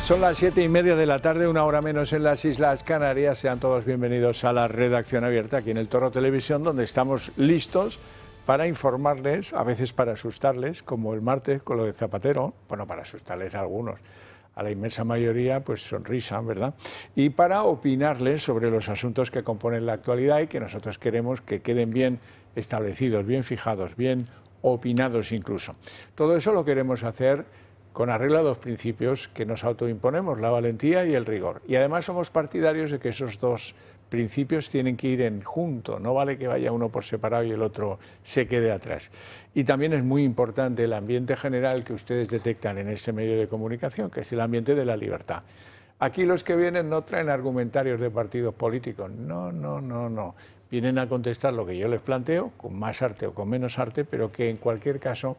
Son las 7:30 de la tarde, una hora menos en las Islas Canarias. Sean todos bienvenidos a la redacción abierta aquí en el Toro Televisión, donde estamos listos para informarles, a veces para asustarles, como el martes con lo de Zapatero, bueno, para asustarles a algunos, a la inmensa mayoría, pues sonrisa, ¿verdad? Y para opinarles sobre los asuntos que componen la actualidad y que nosotros queremos que queden bien establecidos, bien fijados, bien opinados incluso. Todo eso lo queremos hacer con arreglo a dos principios que nos autoimponemos, la valentía y el rigor. Y además somos partidarios de que esos dos principios tienen que ir en junto, no vale que vaya uno por separado y el otro se quede atrás. Y también es muy importante el ambiente general que ustedes detectan en ese medio de comunicación, que es el ambiente de la libertad. Aquí los que vienen no traen argumentarios de partidos políticos, no. Vienen a contestar lo que yo les planteo, con más arte o con menos arte, pero que en cualquier caso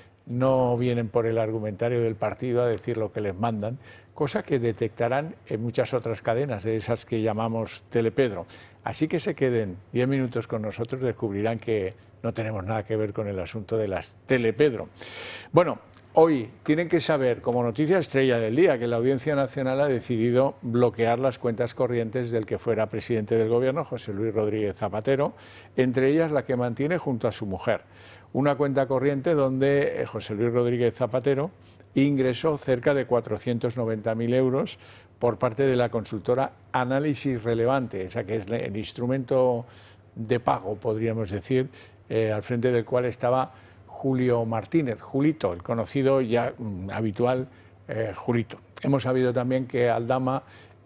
no vienen por el argumentario del partido a decir lo que les mandan, cosa que detectarán en muchas otras cadenas, de esas que llamamos Telepedro. Así que se queden 10 minutos con nosotros, descubrirán que no tenemos nada que ver con el asunto de las Telepedro. Bueno, hoy tienen que saber, como noticia estrella del día, que la Audiencia Nacional ha decidido bloquear las cuentas corrientes del que fuera presidente del Gobierno, José Luis Rodríguez Zapatero, entre ellas la que mantiene junto a su mujer. Una cuenta corriente donde José Luis Rodríguez Zapatero ingresó cerca de 490.000 euros por parte de la consultora Análisis Relevante, esa que es el instrumento de pago, podríamos decir, al frente del cual estaba Julio Martínez, Julito, el conocido ya habitual Julito. Hemos sabido también que Aldama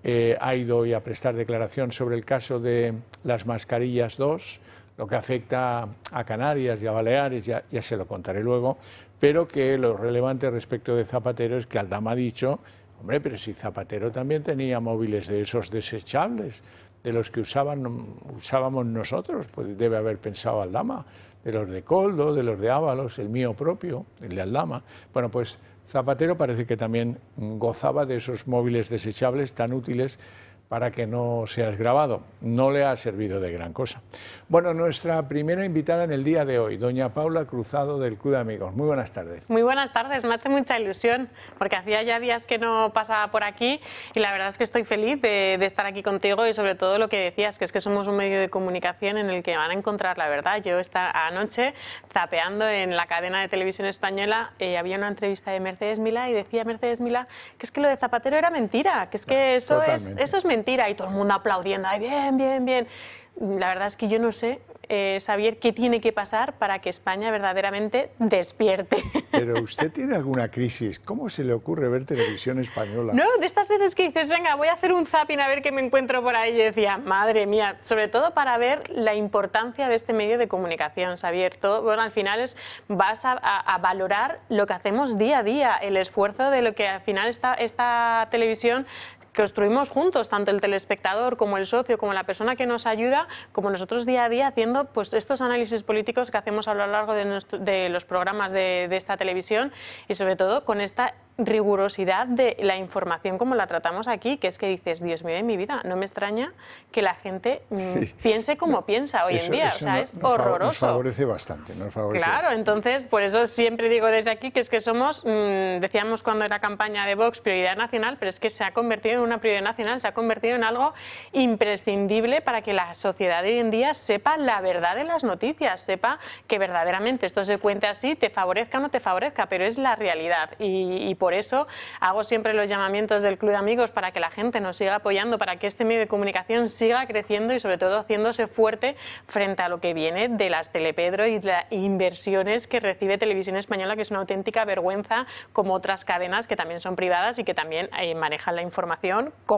ha ido hoy a prestar declaración sobre el caso de las mascarillas 2, lo que afecta a Canarias y a Baleares, ya se lo contaré luego, pero que lo relevante respecto de Zapatero es que Aldama ha dicho, hombre, pero si Zapatero también tenía móviles de esos desechables, de los que usábamos nosotros, pues debe haber pensado Aldama, de los de Coldo, de los de Ábalos, el mío propio, el de Aldama. Bueno, pues Zapatero parece que también gozaba de esos móviles desechables tan útiles para que no seas grabado. No le ha servido de gran cosa. Bueno, nuestra primera invitada en el día de hoy, doña Paula Cruzado, del Club de Amigos. Muy buenas tardes. Muy buenas tardes, me hace mucha ilusión, porque hacía ya días que no pasaba por aquí y la verdad es que estoy feliz de estar aquí contigo y sobre todo lo que decías, que es que somos un medio de comunicación en el que van a encontrar la verdad. Yo esta anoche, zapeando en la cadena de televisión española, había una entrevista de Mercedes Milá y decía Mercedes Milá que es que lo de Zapatero era mentira, que es que eso es mentira, y todo el mundo aplaudiendo, ay, bien. La verdad es que yo no sé, Xavier, qué tiene que pasar para que España verdaderamente despierte. Pero usted tiene alguna crisis. ¿Cómo se le ocurre ver televisión española? No, de estas veces que dices, venga, voy a hacer un zapping a ver qué me encuentro por ahí. Yo decía, madre mía, sobre todo para ver la importancia de este medio de comunicación, Xavier. Todo, bueno, al final vas a valorar lo que hacemos día a día, el esfuerzo de lo que al final esta televisión construimos juntos, tanto el telespectador como el socio, como la persona que nos ayuda, como nosotros día a día haciendo pues estos análisis políticos que hacemos a lo largo de los programas de esta televisión y sobre todo con esta rigurosidad de la información como la tratamos aquí, que es que dices, Dios mío de mi vida, no me extraña que la gente piense como piensa hoy en día, o sea, es horroroso. Nos favorece bastante, nos favorece Claro, bastante. entonces, por eso siempre digo desde aquí que es que somos, decíamos cuando era campaña de Vox, prioridad nacional, pero es que se ha convertido en una prioridad nacional, se ha convertido en algo imprescindible para que la sociedad de hoy en día sepa la verdad de las noticias, sepa que verdaderamente esto se cuente así, te favorezca o no te favorezca, pero es la realidad y por eso hago siempre los llamamientos del Club de Amigos para que la gente nos siga apoyando, para que este medio de comunicación siga creciendo y sobre todo haciéndose fuerte frente a lo que viene de las Telepedro y las inversiones que recibe Televisión Española, que es una auténtica vergüenza, como otras cadenas que también son privadas y que también manejan la información como